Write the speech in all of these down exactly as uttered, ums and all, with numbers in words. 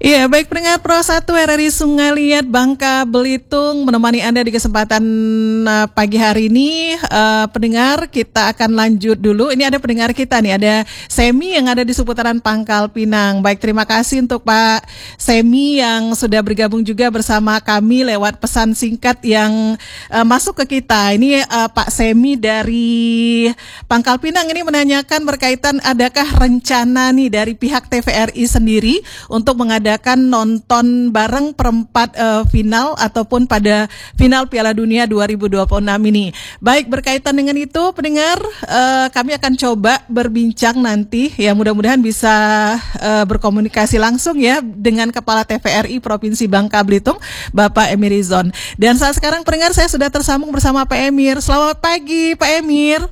Iya, baik pendengar Pro satu R R I Sungai Liat Bangka Belitung menemani Anda di kesempatan uh, pagi hari ini. Uh, pendengar, kita akan lanjut dulu. Ini ada pendengar kita nih, ada Semi yang ada di seputaran Pangkal Pinang. Baik, terima kasih untuk Pak Semi yang sudah bergabung juga bersama kami lewat pesan singkat yang uh, masuk ke kita. Ini uh, Pak Semi dari Pangkal Pinang ini menanyakan berkaitan adakah rencana nih dari pihak T V R I sendiri untuk mengadakan nonton bareng perempat uh, final ataupun pada final Piala Dunia dua ribu dua puluh enam ini. Baik, berkaitan dengan itu pendengar, uh, kami akan coba berbincang nanti ya, mudah-mudahan bisa uh, berkomunikasi langsung ya dengan Kepala T V R I Provinsi Bangka Belitung, Bapak Emir Rizon. Dan saat sekarang pendengar, saya sudah tersambung bersama Pak Emir. Selamat pagi Pak Emir.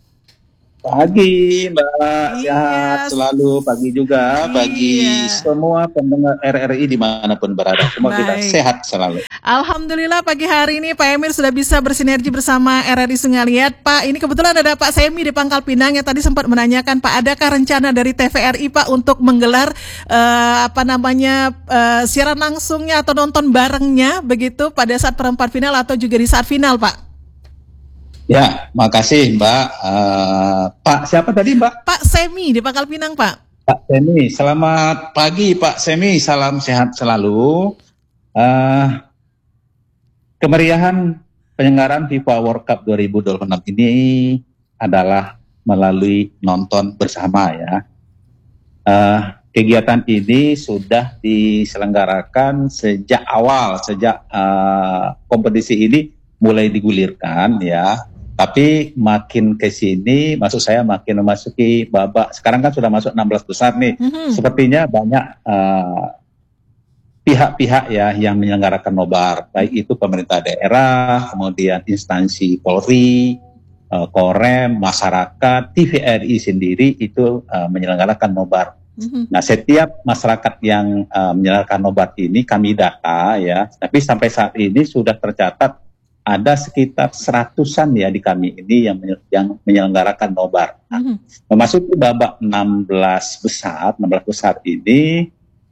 Pagi Mbak, sehat Yes. selalu, pagi juga, bagi Iya. semua pendengar R R I dimanapun berada, semua kita Baik. sehat selalu. Alhamdulillah pagi hari ini Pak Emir sudah bisa bersinergi bersama R R I Sungai Liat. Pak, ini kebetulan ada Pak Semi di Pangkal Pinang yang tadi sempat menanyakan, Pak, adakah rencana dari T V R I Pak untuk menggelar eh, apa namanya eh, siaran langsungnya atau nonton barengnya begitu pada saat perempat final atau juga di saat final, Pak? Ya, makasih Mbak. Uh, Pak, siapa tadi Mbak? Pak Semi di Pangkal Pinang, Pak. Pak Semi, selamat pagi Pak Semi, salam sehat selalu. Uh, kemeriahan penyelenggaraan FIFA World Cup dua ribu dua puluh enam ini adalah melalui nonton bersama ya. Uh, kegiatan ini sudah diselenggarakan sejak awal, sejak uh, kompetisi ini mulai digulirkan ya. Tapi makin ke sini, maksud saya makin memasuki babak, sekarang kan sudah masuk enam belas besar nih. Mm-hmm. Sepertinya banyak uh, pihak-pihak ya yang menyelenggarakan nobar, baik itu pemerintah daerah, kemudian instansi Polri, uh, Korem, masyarakat, T V R I sendiri itu uh, menyelenggarakan nobar. Mm-hmm. Nah, setiap masyarakat yang uh, menyelenggarakan nobar ini kami data ya, tapi sampai saat ini sudah tercatat ada sekitar seratusan ya di kami ini yang, yang menyelenggarakan nobar. Nah, mm-hmm. memasuki babak enam belas besar, enam belas besar ini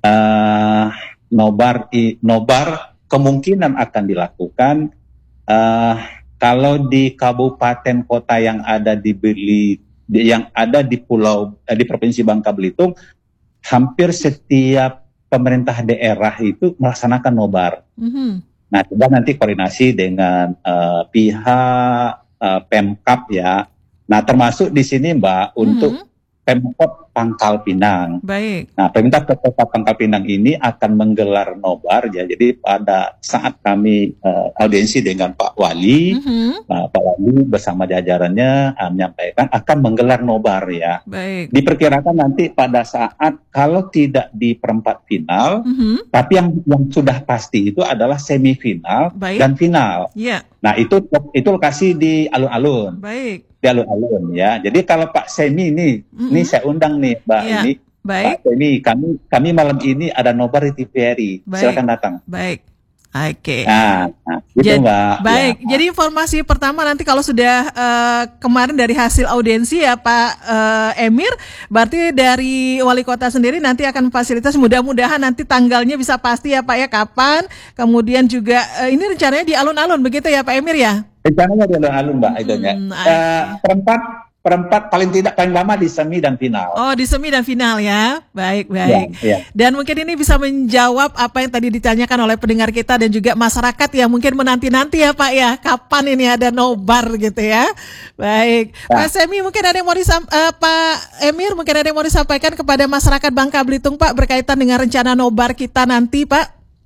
uh, nobar i, nobar kemungkinan akan dilakukan uh, kalau di kabupaten kota yang ada di Beli, yang ada di pulau eh, di provinsi Bangka Belitung, hampir setiap pemerintah daerah itu melaksanakan nobar. Mm-hmm. Nah, coba nanti koordinasi dengan uh, pihak uh, Pemkab ya. Nah, termasuk di sini Mbak, mm-hmm. untuk Pemkot Pangkal Pinang. Baik. Nah, Pemkot Kota Pangkal Pinang ini akan menggelar nobar ya. Jadi pada saat kami uh, audiensi dengan Pak Wali, mm-hmm. nah, Pak Wali bersama jajarannya uh, menyampaikan akan menggelar nobar ya. Baik. Diperkirakan nanti pada saat kalau tidak di perempat final, mm-hmm. tapi yang yang sudah pasti itu adalah semifinal. Baik. Dan final. Iya. Yeah. Nah, itu itu lokasi di alun-alun. Baik. Di alun-alun ya. Jadi kalau Pak Semi ini, mm-hmm. ini saya undang nih Mbak, yeah. ini. Baik. Pak Semi, kami kami malam ini ada nobar di T V R I. Silakan datang. Baik. Oke. Okay. Nah, nah gitu jadi, Mbak. Baik. Ya. Jadi informasi pertama nanti kalau sudah uh, kemarin dari hasil audiensi ya Pak uh, Emir, berarti dari wali kota sendiri nanti akan fasilitas, mudah-mudahan nanti tanggalnya bisa pasti ya Pak ya, kapan. Kemudian juga uh, ini rencananya di alun-alun begitu ya Pak Emir ya? Rencananya di alun-alun Mbak, hmm, itu ya. Uh, perempat perempat paling tidak paling lama di semi dan final. Oh, di semi dan final ya. Baik, baik. Ya, ya. Dan mungkin ini bisa menjawab apa yang tadi ditanyakan oleh pendengar kita dan juga masyarakat yang mungkin menanti-nanti ya Pak ya, kapan ini ada nobar gitu ya. Baik. Ya. Pak Semi, mungkin ada yang mau disam, uh, Pak Emir mungkin ada yang mau disampaikan kepada masyarakat Bangka Belitung Pak berkaitan dengan rencana nobar kita nanti Pak.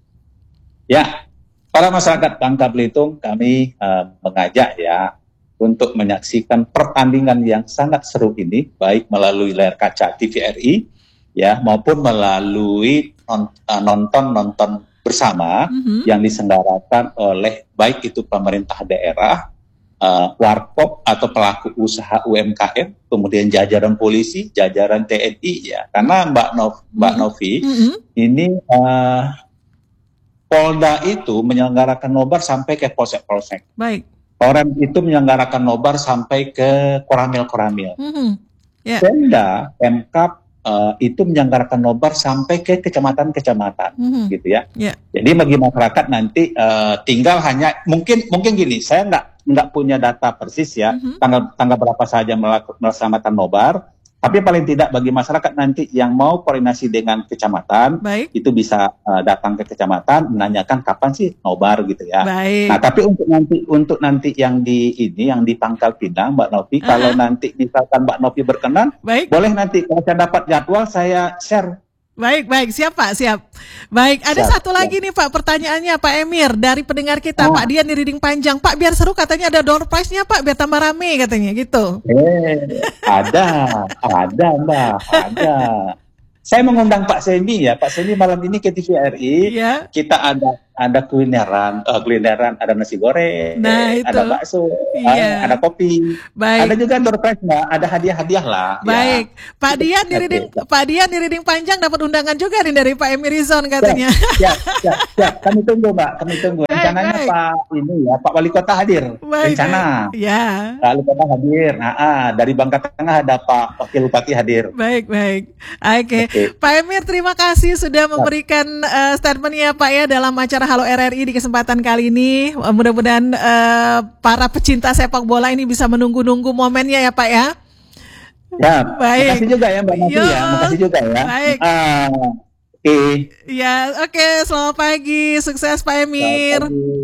Ya. Para masyarakat Bangka Belitung, kami uh, mengajak ya untuk menyaksikan pertandingan yang sangat seru ini, baik melalui layar kaca T V R I ya maupun melalui non, uh, nonton-nonton bersama mm-hmm. yang diselenggarakan oleh baik itu pemerintah daerah, uh, warkop atau pelaku usaha U M K M, kemudian jajaran polisi, jajaran T N I ya. Karena Mbak Nov, Mbak mm-hmm. Novi mm-hmm. ini uh, Polda itu menyelenggarakan nobar sampai ke polsek-polsek. Baik. Korem itu menyelenggarakan nobar sampai ke koramil-koramil. Mm-hmm. Yeah. Pemda, Pemkab, uh, itu menyelenggarakan nobar sampai ke kecamatan-kecamatan, mm-hmm. gitu ya. Yeah. Jadi bagi masyarakat nanti uh, tinggal hanya mungkin mungkin gini, saya nggak nggak punya data persis ya, mm-hmm. tanggal tanggal berapa saja melaksanakan nobar. Tapi paling tidak bagi masyarakat nanti yang mau koordinasi dengan kecamatan, baik. Itu bisa uh, datang ke kecamatan menanyakan kapan sih nobar gitu ya. Baik. Nah, tapi untuk nanti untuk nanti yang di ini yang di Pangkal Pinang, Mbak Novi, uh-huh. kalau nanti misalkan Mbak Novi berkenan, baik. Boleh nanti kalau saya dapat jadwal saya share. Baik, baik, siap Pak, siap. Baik, ada siap, satu siap. lagi nih Pak, pertanyaannya Pak Emir dari pendengar kita, oh. Pak Dian di Riding Panjang. Pak, biar seru katanya ada door prize-nya Pak, biar tambah rame katanya gitu. Eh, ada, ada Mbak, ada. Saya mengundang Pak Semi ya, Pak Semi malam ini ke T V R I, yeah. Kita ada ada kulineran, uh, kulineran, ada nasi goreng, nah, ada bakso, yeah. ada kopi, baik. Ada juga door prize Mbak, ada hadiah-hadiah lah. Baik, ya. Pak Dian di Riding, okay. Pak Dian di Riding Panjang dapat undangan juga nih dari Pak Emirizon katanya. Ya, ya, ya, kami tunggu Mbak, kami tunggu. Rencananya baik. Pak ini ya, Pak Wali Kota hadir, baik, rencana. Baik. Ya. Pak Wali Kota hadir. Nah, ah, dari Bangka Tengah ada Pak Wakil Bupati hadir. Baik, baik. Oke, okay. okay. Pak Emir terima kasih sudah memberikan uh, statementnya Pak ya dalam acara Halo R R I di kesempatan kali ini. Mudah-mudahan uh, para pecinta sepak bola ini bisa menunggu-nunggu momennya ya Pak ya. Ya, baik. Makasih juga ya Mbak Novi ya. Makasih juga ya. Baik. Uh, Oke. Okay. Ya, oke. Okay. Selamat pagi. Sukses Pak Emir.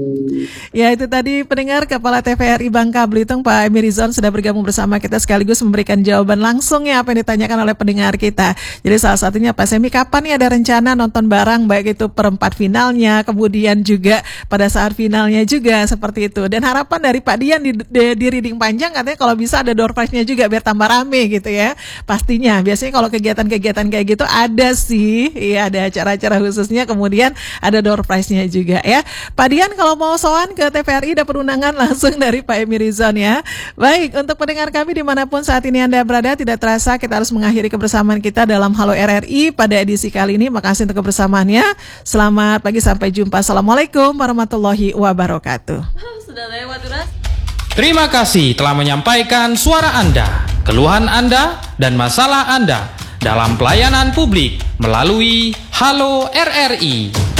Ya, itu tadi pendengar Kepala T V R I Bangka Belitung Pak Emirizon sudah bergabung bersama kita sekaligus memberikan jawaban langsung ya apa yang ditanyakan oleh pendengar kita. Jadi salah satunya Pak Semi, kapan nih ada rencana nonton bareng baik itu perempat finalnya, kemudian juga pada saat finalnya juga seperti itu. Dan harapan dari Pak Dian di, di, di Riding Panjang katanya kalau bisa ada door prize-nya juga biar tambah rame gitu ya. Pastinya biasanya kalau kegiatan-kegiatan kayak gitu ada sih, ya ada acara-acara khususnya, kemudian ada door prize-nya juga ya. Pak Dian kalau mau soan ke T V R I dapat undangan langsung dari Pak Emirizon ya. Baik, untuk pendengar kami dimanapun saat ini Anda berada, tidak terasa kita harus mengakhiri kebersamaan kita dalam Halo R R I pada edisi kali ini. Makasih untuk kebersamaannya. Selamat pagi, sampai jumpa. Assalamualaikum warahmatullahi wabarakatuh. Sudah lewat, Duras. Terima kasih telah menyampaikan suara Anda, keluhan Anda, dan masalah Anda dalam pelayanan publik melalui Halo R R I.